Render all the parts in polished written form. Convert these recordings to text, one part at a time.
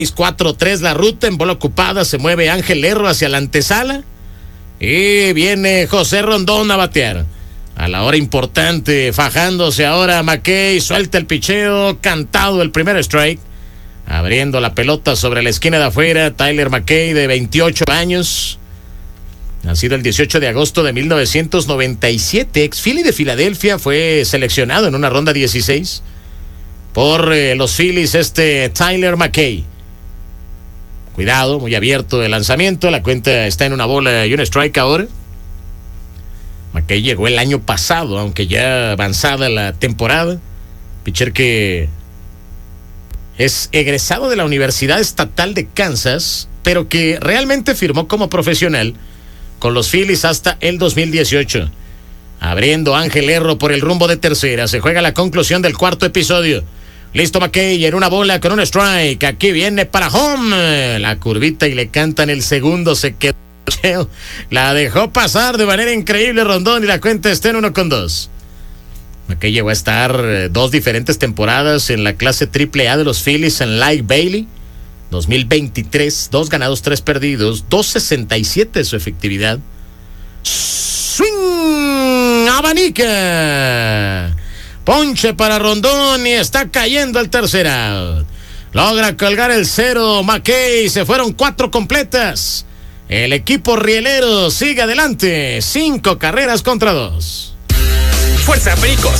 4-3 la ruta, en bola ocupada se mueve Ángel Erro hacia la antesala y viene José Rondón a batear. A la hora importante, fajándose ahora McKay, suelta el picheo, cantado el primer strike, abriendo la pelota sobre la esquina de afuera, Tyler McKay, de 28 años, nacido el 18 de agosto de 1997, ex Philly de Filadelfia, fue seleccionado en una ronda 16 por los Phillies, Tyler McKay. Cuidado, muy abierto el lanzamiento, la cuenta está en una bola y un strike ahora. McKay llegó el año pasado, aunque ya avanzada la temporada. Pitcher que es egresado de la Universidad Estatal de Kansas, pero que realmente firmó como profesional con los Phillies hasta el 2018. Abriendo Ángel Erro por el rumbo de tercera. Se juega la conclusión del cuarto episodio. Listo McKay en una bola con un strike. Aquí viene para home. La curvita y le cantan el segundo. Se quedó. La dejó pasar de manera increíble Rondón y la cuenta está en 1-2. McKay llegó a estar 2 diferentes temporadas en la clase AAA de los Phillies en Lake Bailey. 2023, 2 ganados, 3 perdidos, 2.67 su efectividad. Swing, abanica. Ponche para Rondón y está cayendo el tercer out. Logra colgar el 0 McKay, se fueron 4 completas. El equipo rielero sigue adelante, 5 carreras contra 2. ¡Fuerza, Pericos!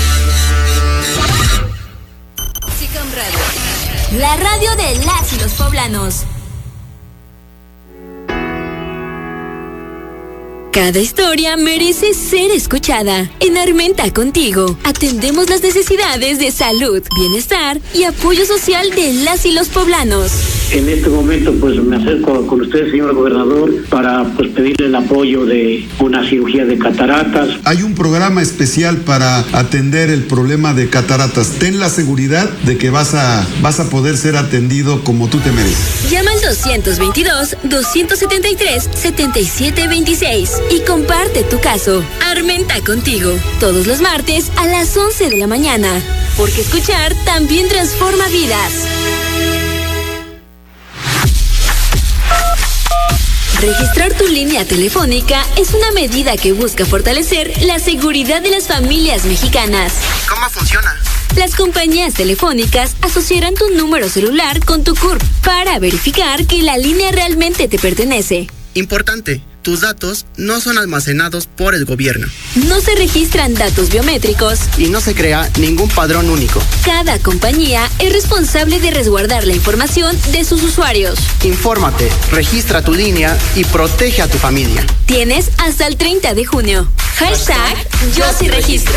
Chicom Radio, la radio de las y los poblanos. Cada historia merece ser escuchada. En Armenta Contigo atendemos las necesidades de salud, bienestar y apoyo social de las y los poblanos. En este momento pues me acerco con usted, señor gobernador, para pues pedirle el apoyo de una cirugía de cataratas. Hay un programa especial para atender el problema de cataratas. Ten la seguridad de que vas a poder ser atendido como tú te mereces. Llama al 222-273-7726 y comparte tu caso. Armenta Contigo, todos los martes a las 11 de la mañana, porque escuchar también transforma vidas. Registrar tu línea telefónica es una medida que busca fortalecer la seguridad de las familias mexicanas. ¿Cómo funciona? Las compañías telefónicas asociarán tu número celular con tu CURP para verificar que la línea realmente te pertenece. Importante, tus datos no son almacenados por el gobierno. No se registran datos biométricos. Y no se crea ningún padrón único. Cada compañía es responsable de resguardar la información de sus usuarios. Infórmate, registra tu línea y protege a tu familia. Tienes hasta el 30 de junio. Hashtag Yo sí registro.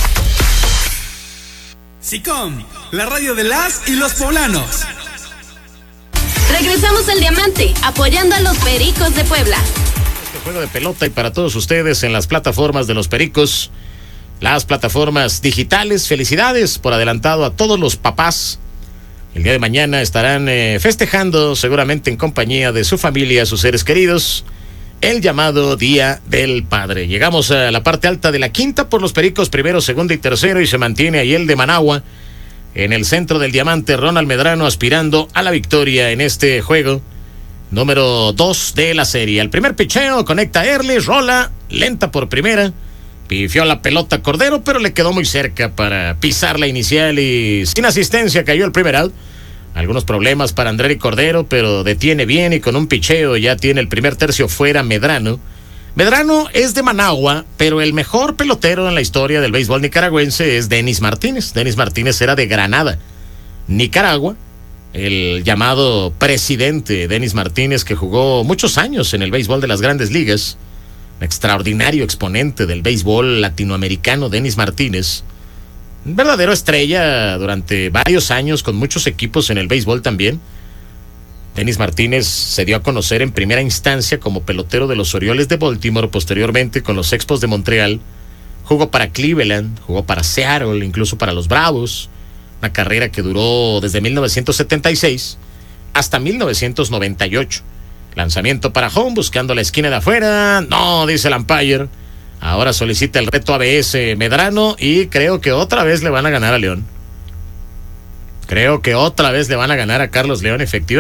Chicom, la radio de las y los poblanos. Regresamos al Diamante, apoyando a los Pericos de Puebla. Juego de pelota y para todos ustedes en las plataformas de los Pericos, las plataformas digitales. Felicidades por adelantado a todos los papás. El día de mañana estarán festejando seguramente en compañía de su familia, sus seres queridos, el llamado Día del Padre. Llegamos a la parte alta de la quinta por los Pericos, primero, segundo y tercero, y se mantiene ahí el de Managua en el centro del Diamante. Ronald Medrano aspirando a la victoria en este juego número 2 de la serie. El primer picheo conecta Early, rola lenta por primera, pifió la pelota Cordero, pero le quedó muy cerca para pisar la inicial y sin asistencia cayó el primer out. Algunos problemas para Andrés Cordero, pero detiene bien y con un picheo ya tiene el primer tercio fuera Medrano. Medrano es de Managua, pero el mejor pelotero en la historia del béisbol nicaragüense es Denis Martínez. Denis Martínez era de Granada, Nicaragua. El llamado presidente Denis Martínez, que jugó muchos años en el béisbol de las grandes ligas, un extraordinario exponente del béisbol latinoamericano, Denis Martínez, un verdadero estrella durante varios años con muchos equipos en el béisbol también. Denis Martínez se dio a conocer en primera instancia como pelotero de los Orioles de Baltimore, posteriormente con los Expos de Montreal, jugó para Cleveland, jugó para Seattle, incluso para los Bravos. Una carrera que duró desde 1976 hasta 1998. Lanzamiento para home, buscando la esquina de afuera. No, dice el umpire. Ahora solicita el reto ABS Medrano y creo que otra vez le van a ganar a León. Creo que otra vez le van a ganar a Carlos León, efectivamente.